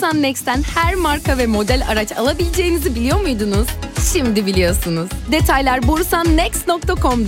Borusan Next'ten her marka ve model araç alabileceğinizi biliyor muydunuz? Şimdi biliyorsunuz. Detaylar borusannext.com.